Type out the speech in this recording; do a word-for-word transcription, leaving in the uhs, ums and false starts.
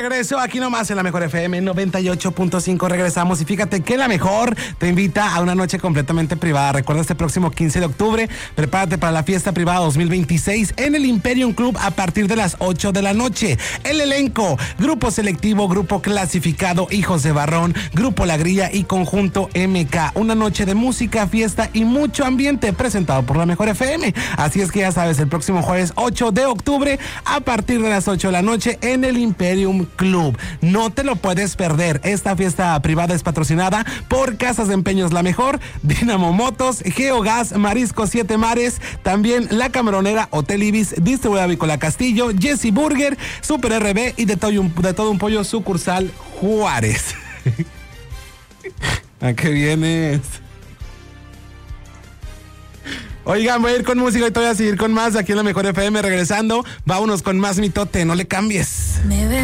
regreso aquí nomás en la Mejor F M noventa y ocho punto cinco. Regresamos y fíjate que la Mejor te invita a una noche completamente privada. Recuerda este próximo quince de octubre, prepárate para la fiesta privada dos mil veintiséis en el Imperium Club a partir de las ocho de la noche. El elenco: Grupo Selectivo, Grupo Clasificado, Hijos de Barrón, Grupo La Grilla y Conjunto M K. Una noche de música, fiesta y mucho ambiente presentado por la Mejor F M. Así es que ya sabes, el próximo jueves ocho de octubre a partir de las ocho de la noche en el Imperium Club. No te lo puedes perder. Esta fiesta privada es patrocinada por Casas de Empeños La Mejor, Dinamo Motos, Geogas, Marisco Siete Mares, también La Camaronera, Hotel Ibis, Distribuidora Avícola Castillo, Jesse Burger, Super R B y de todo un, de todo un pollo sucursal Juárez. ¿A qué vienes? Oigan, voy a ir con música y te voy a seguir con más aquí en la Mejor F M. Regresando, vámonos con más mitote, no le cambies. Me